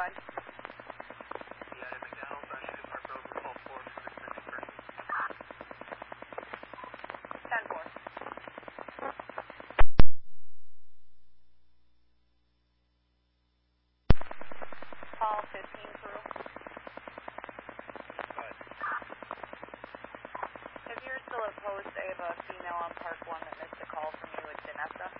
ahead. Yeah, at McDonald's on Shooting Park Road, we're call 4 for this missing person. 10-4. Call 15 crew. Good. If you're still at post, I have a female on Park 1 that missed a call from you. It's Vanessa.